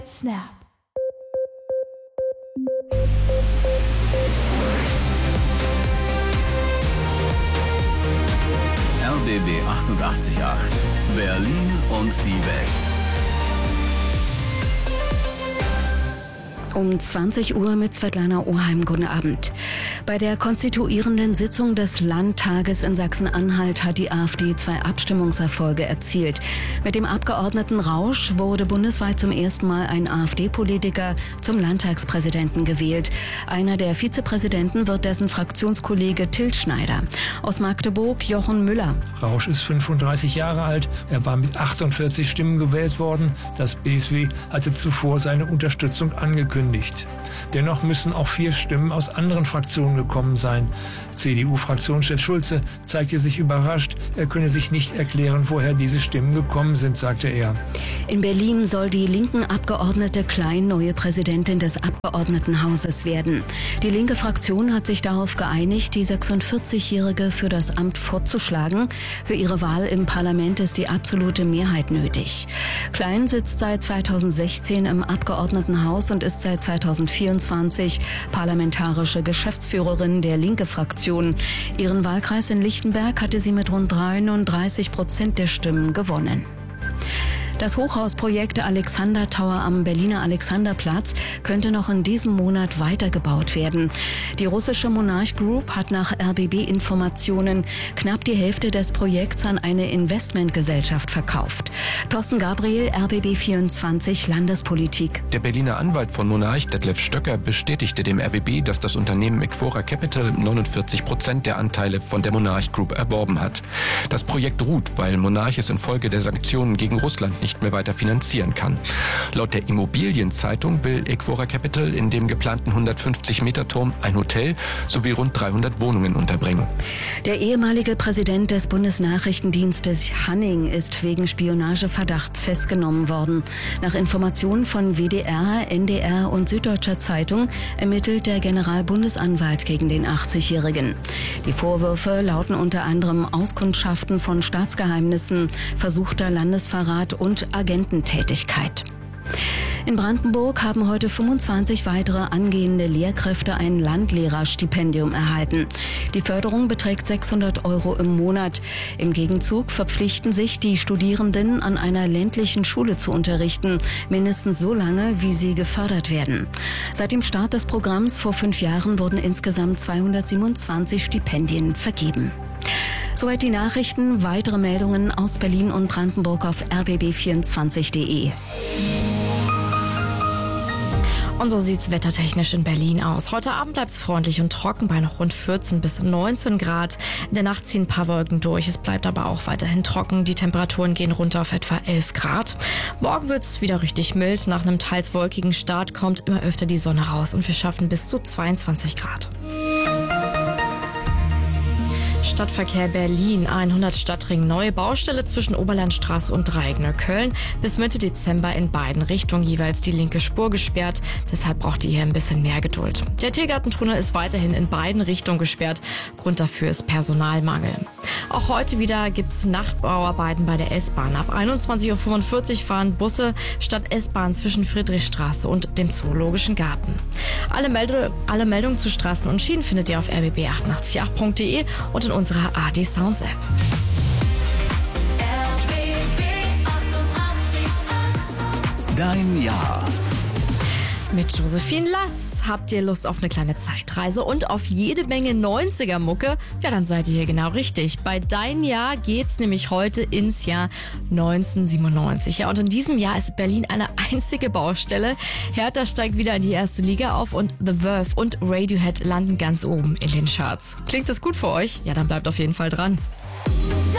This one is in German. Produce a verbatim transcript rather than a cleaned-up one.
Snap. R B B achtundachtzig Komma acht. Berlin und die Welt. Um zwanzig Uhr mit Svetlana Oheim. Guten Abend. Bei der konstituierenden Sitzung des Landtages in Sachsen-Anhalt hat die AfD zwei Abstimmungserfolge erzielt. Mit dem Abgeordneten Rausch wurde bundesweit zum ersten Mal ein AfD-Politiker zum Landtagspräsidenten gewählt. Einer der Vizepräsidenten wird dessen Fraktionskollege Till Schneider. Aus Magdeburg Jochen Müller. Rausch ist fünfunddreißig Jahre alt. Er war mit achtundvierzig Stimmen gewählt worden. Das B S W hatte zuvor seine Unterstützung angekündigt. Dennoch müssen auch vier Stimmen aus anderen Fraktionen gekommen sein. C D U-Fraktionschef Schulze zeigte sich überrascht. Er könne sich nicht erklären, woher diese Stimmen gekommen sind, sagte er. In Berlin soll die linken Abgeordnete Klein neue Präsidentin des Abgeordnetenhauses werden. Die linke Fraktion hat sich darauf geeinigt, die sechsundvierzigjährige für das Amt vorzuschlagen. Für ihre Wahl im Parlament ist die absolute Mehrheit nötig. Klein sitzt seit zweitausendsechzehn im Abgeordnetenhaus und ist seit zweitausendvierundzwanzig parlamentarische Geschäftsführerin der Linke-Fraktion. Ihren Wahlkreis in Lichtenberg hatte sie mit rund dreiunddreißig Prozent der Stimmen gewonnen. Das Hochhausprojekt Alexander Tower am Berliner Alexanderplatz könnte noch in diesem Monat weitergebaut werden. Die russische Monarch Group hat nach R B B-Informationen knapp die Hälfte des Projekts an eine Investmentgesellschaft verkauft. Thorsten Gabriel, R B B vierundzwanzig Landespolitik. Der Berliner Anwalt von Monarch, Detlef Stöcker, bestätigte dem R B B, dass das Unternehmen Ecfora Capital neunundvierzig Prozent der Anteile von der Monarch Group erworben hat. Das Projekt ruht, weil Monarch es infolge der Sanktionen gegen Russland nicht mehr weiter finanzieren kann. Laut der Immobilienzeitung will Ecfora Capital in dem geplanten hundertfünfzig Meter Turm ein Hotel sowie rund dreihundert Wohnungen unterbringen. Der ehemalige Präsident des Bundesnachrichtendienstes Hanning ist wegen Spionageverdachts festgenommen worden. Nach Informationen von W D R, N D R und Süddeutscher Zeitung ermittelt der Generalbundesanwalt gegen den achtzigjährigen. Die Vorwürfe lauten unter anderem Auskundschaften von Staatsgeheimnissen, versuchter Landesverrat und Agententätigkeit. In Brandenburg haben heute fünfundzwanzig weitere angehende Lehrkräfte ein Landlehrerstipendium erhalten. Die Förderung beträgt sechshundert Euro im Monat. Im Gegenzug verpflichten sich die Studierenden, an einer ländlichen Schule zu unterrichten, mindestens so lange, wie sie gefördert werden. Seit dem Start des Programms vor fünf Jahren wurden insgesamt zweihundertsiebenundzwanzig Stipendien vergeben. Soweit die Nachrichten. Weitere Meldungen aus Berlin und Brandenburg auf r b b vierundzwanzig punkt de. Und so sieht's wettertechnisch in Berlin aus. Heute Abend bleibt's freundlich und trocken bei noch rund vierzehn bis neunzehn Grad. In der Nacht ziehen ein paar Wolken durch. Es bleibt aber auch weiterhin trocken. Die Temperaturen gehen runter auf etwa elf Grad. Morgen wird's wieder richtig mild. Nach einem teils wolkigen Start kommt immer öfter die Sonne raus und wir schaffen bis zu zweiundzwanzig Grad. Stadtverkehr Berlin, hundert Stadtring, neue Baustelle zwischen Oberlandstraße und Dreieck-Neukölln. Bis Mitte Dezember in beiden Richtungen jeweils die linke Spur gesperrt. Deshalb braucht ihr hier ein bisschen mehr Geduld. Der Tiergartentunnel ist weiterhin in beiden Richtungen gesperrt. Grund dafür ist Personalmangel. Auch heute wieder gibt es Nachtbauarbeiten bei der S-Bahn. Ab einundzwanzig Uhr fünfundvierzig fahren Busse statt S-Bahn zwischen Friedrichstraße und dem Zoologischen Garten. Alle, Meld- alle Meldungen zu Straßen und Schienen findet ihr auf r b b achtundachtzig Komma acht punkt de und in unserer A D Sounds App. Dein Jahr. Mit Josephine Lass habt ihr Lust auf eine kleine Zeitreise und auf jede Menge neunziger-Mucke? Ja, dann seid ihr hier genau richtig. Bei Dein Jahr geht's nämlich heute ins Jahr neunzehnhundertsiebenundneunzig. Ja, und in diesem Jahr ist Berlin eine einzige Baustelle. Hertha steigt wieder in die erste Liga auf und The Verve und Radiohead landen ganz oben in den Charts. Klingt das gut für euch? Ja, dann bleibt auf jeden Fall dran.